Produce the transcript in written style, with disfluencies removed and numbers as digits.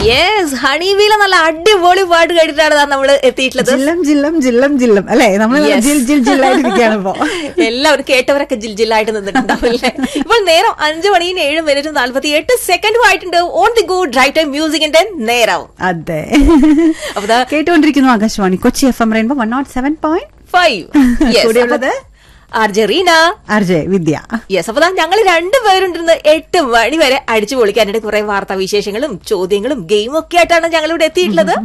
Yes, ഹണിബീലെ നല്ല അടിപൊളി പാട്ട് കേട്ടിട്ടാണ് നമ്മള് എത്തിയിട്ടുള്ളത്. ജില്ലം ജില്ലം ജില്ലം ജില്ലം അല്ലെ, നമ്മൾ ജിൽ ജിൽ ജില്ലായിട്ടിരിക്കുകയാണ് ഇപ്പോ. എല്ലാവരും കേട്ടവരൊക്കെ ജിൽ ജില്ലായിട്ട് നിന്നിട്ടുണ്ടാവില്ലേ. ഇപ്പോൾ നേരം 5:07:48 ആയിട്ടുണ്ട്. On the go drive time മ്യൂസിക്കിന്റെ നേരം. അതെ, അപ്പൊ കേട്ടുകൊണ്ടിരിക്കുന്നു ആകാശവാണി കൊച്ചി FM റെയിൻബോ 107.5. കൂടെയുള്ളത് RJ റീന, RJ വിദ്യ. യെസ്, അപ്പൊ ഞങ്ങൾ രണ്ടുപേരുണ്ടിരുന്ന് 8 മണി വരെ അടിച്ചു പൊളിക്കാനായിട്ട് കുറെ വാർത്താ വിശേഷങ്ങളും ചോദ്യങ്ങളും ഗെയിമും ഒക്കെ ആയിട്ടാണ് ഞങ്ങളിവിടെ എത്തിയിട്ടുള്ളത്.